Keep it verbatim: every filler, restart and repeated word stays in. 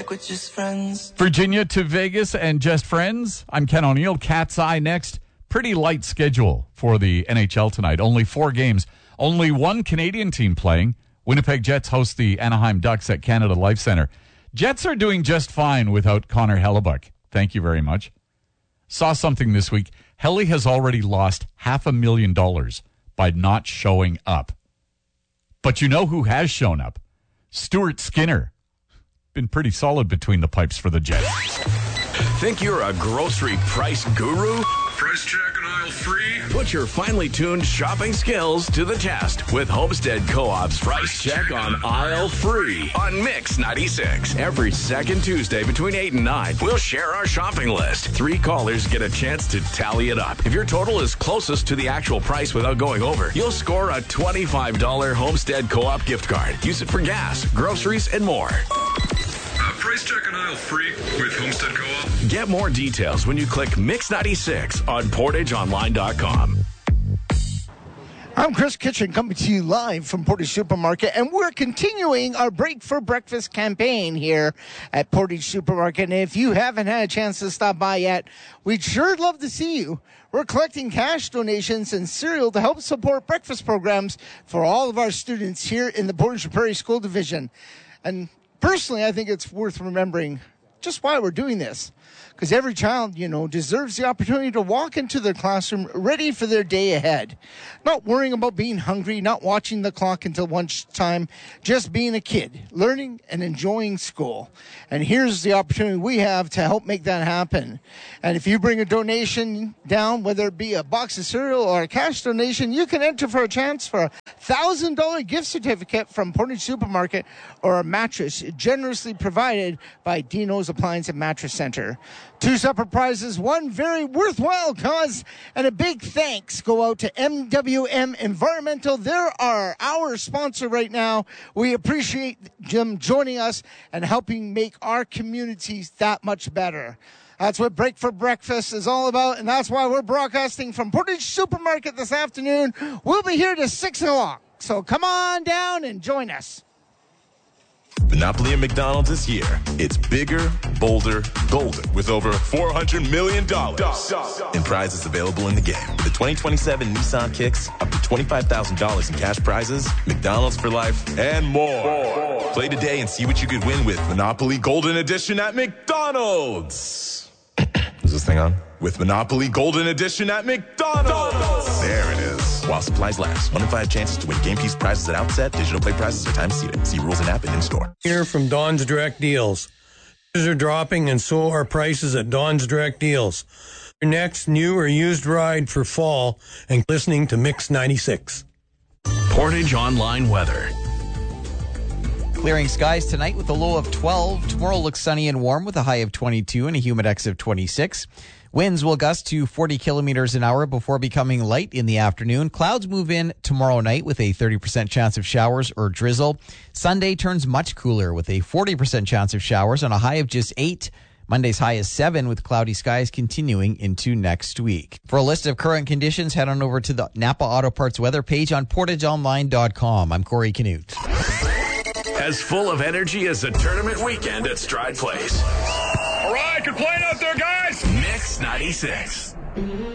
like we're just friends. Virginia to Vegas and just friends. I'm Ken O'Neill. Cat's Eye next. Pretty light schedule for the N H L tonight. Only four games. Only one Canadian team playing. Winnipeg Jets host the Anaheim Ducks at Canada Life Center. Jets are doing just fine without Connor Hellebuyck. Thank you very much. Saw something this week. Helly has already lost half a million dollars by not showing up. But you know who has shown up? Stuart Skinner. Been pretty solid between the pipes for the Jets. Think you're a grocery price guru? Price check and aisle free. Put your finely tuned shopping skills to the test with Homestead Co-op's Price Check on Aisle Free on Mix ninety-six. Every second Tuesday between eight and nine, we'll share our shopping list. Three callers get a chance to tally it up. If your total is closest to the actual price without going over, you'll score a twenty-five dollars Homestead Co-op gift card. Use it for gas, groceries, and more. Uh, price check and aisle free with Homestead Co-op. Get more details when you click Mix ninety-six on portage online dot com. I'm Chris Kitchen coming to you live from Portage Supermarket, and we're continuing our Break for Breakfast campaign here at Portage Supermarket. And if you haven't had a chance to stop by yet, we'd sure love to see you. We're collecting cash donations and cereal to help support breakfast programs for all of our students here in the Portage Prairie School Division. And personally, I think it's worth remembering just why we're doing this. Because every child, you know, deserves the opportunity to walk into their classroom ready for their day ahead. Not worrying about being hungry, not watching the clock until lunchtime, just being a kid, learning and enjoying school. And here's the opportunity we have to help make that happen. And if you bring a donation down, whether it be a box of cereal or a cash donation, you can enter for a chance for a one thousand dollars gift certificate from Portage Supermarket or a mattress generously provided by Dino's Appliance and Mattress Center. Two separate prizes, one very worthwhile cause, and a big thanks go out to M W M Environmental. They're our, our sponsor right now. We appreciate them joining us and helping make our communities that much better. That's what Break for Breakfast is all about, and that's why we're broadcasting from Portage Supermarket this afternoon. We'll be here to six o'clock, so come on down and join us. Monopoly at McDonald's this year. It's bigger, bolder, golden with over four hundred million dollars in prizes available in the game. With the twenty twenty-seven Nissan Kicks, up to twenty-five thousand dollars in cash prizes, McDonald's for life, and more. more. Play today and see what you could win with Monopoly Golden Edition at McDonald's. Is this thing on? With Monopoly Golden Edition at McDonald's. There it is. While supplies last. One in five chances to win game piece prizes at outset. Digital play prizes are time seated. See rules and app and in-store. Here from Don's Direct Deals. Prices are dropping and so are prices at Don's Direct Deals. Your next new or used ride for fall and listening to Mix ninety-six. Portage Online Weather. Clearing skies tonight with a low of twelve. Tomorrow looks sunny and warm with a high of twenty-two and a humidex of twenty-six. Winds will gust to forty kilometers an hour before becoming light in the afternoon. Clouds move in tomorrow night with a thirty percent chance of showers or drizzle. Sunday turns much cooler with a forty percent chance of showers on a high of just eight. Monday's high is seven with cloudy skies continuing into next week. For a list of current conditions, head on over to the Napa Auto Parts weather page on portage online dot com. I'm Corey Canute. As full of energy as a tournament weekend at Stride Place. All right, good playing out there, guys. Mix ninety-six.